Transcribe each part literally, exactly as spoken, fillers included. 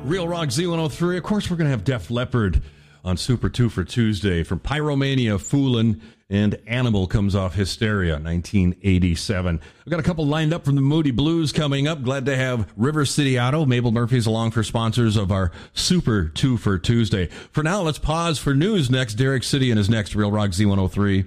Real Rock Z one oh three. Of course, we're going to have Def Leppard on Super two for Tuesday. From Pyromania, Foolin', and Animal comes off Hysteria, nineteen eighty-seven. We've got a couple lined up from the Moody Blues coming up. Glad to have River City Auto, Mabel Murphy's along for sponsors of our Super two for Tuesday. For now, let's pause for news next. Derek City and his next Real Rock Z one oh three.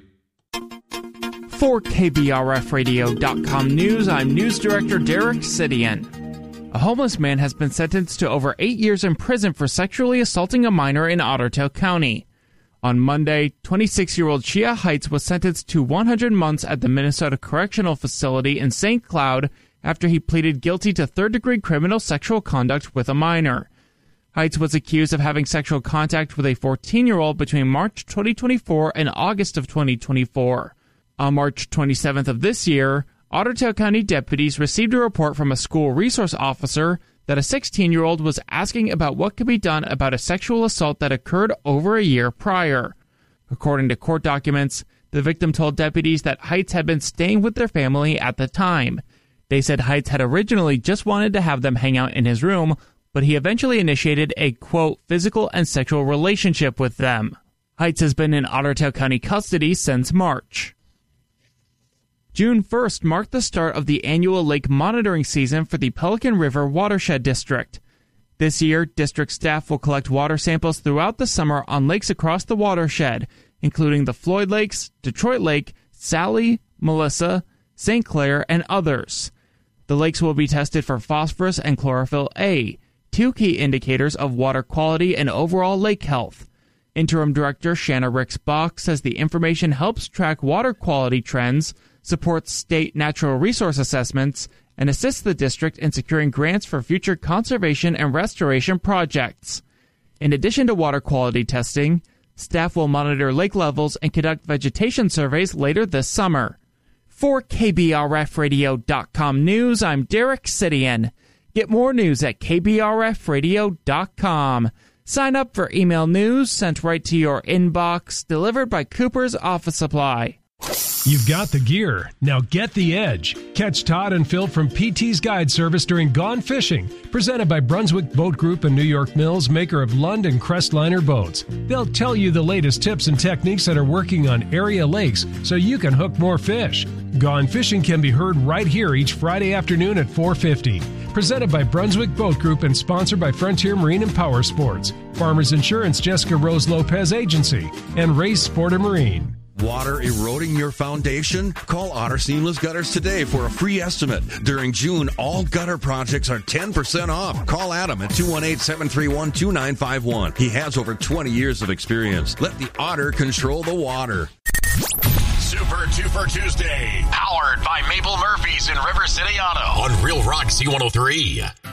For K B R F radio dot com News, I'm News Director Derek Sidian. A homeless man has been sentenced to over eight years in prison for sexually assaulting a minor in Otter Tail County. On Monday, twenty-six-year-old Shia Heights was sentenced to one hundred months at the Minnesota Correctional Facility in Saint Cloud after he pleaded guilty to third-degree criminal sexual conduct with a minor. Heights was accused of having sexual contact with a fourteen-year-old between March twenty twenty-four and August of twenty twenty-four. On March twenty-seventh of this year, Otter Tail County deputies received a report from a school resource officer that a sixteen-year-old was asking about what could be done about a sexual assault that occurred over a year prior. According to court documents, the victim told deputies that Heights had been staying with their family at the time. They said Heights had originally just wanted to have them hang out in his room, but he eventually initiated a, quote, physical and sexual relationship with them. Heights has been in Otter Tail County custody since March. June first marked the start of the annual lake monitoring season for the Pelican River Watershed District. This year, district staff will collect water samples throughout the summer on lakes across the watershed, including the Floyd Lakes, Detroit Lake, Sally, Melissa, Saint Clair, and others. The lakes will be tested for phosphorus and chlorophyll A, two key indicators of water quality and overall lake health. Interim Director Shanna Ricks-Bach says the information helps track water quality trends, supports state natural resource assessments, and assists the district in securing grants for future conservation and restoration projects. In addition to water quality testing, staff will monitor lake levels and conduct vegetation surveys later this summer. For K B R F radio dot com News, I'm Derek Sidian. Get more news at K B R F radio dot com. Sign up for email news sent right to your inbox, delivered by Cooper's Office Supply. You've got the gear. Now get the edge. Catch Todd and Phil from P T's Guide Service during Gone Fishing, presented by Brunswick Boat Group and New York Mills, maker of Lund and Crestliner boats. They'll tell you the latest tips and techniques that are working on area lakes so you can hook more fish. Gone Fishing can be heard right here each Friday afternoon at four fifty. Presented by Brunswick Boat Group and sponsored by Frontier Marine and Power Sports, Farmers Insurance Jessica Rose Lopez Agency, and Race Sporter Marine. Water eroding your foundation? Call Otter Seamless Gutters today for a free estimate. During June, all gutter projects are ten percent off. Call Adam at two one eight, seven three one, two nine five one. He has over twenty years of experience. Let the Otter control the water. Super two for Tuesday, powered by Mabel Murphy's in River City Auto on Real Rock Z one oh three.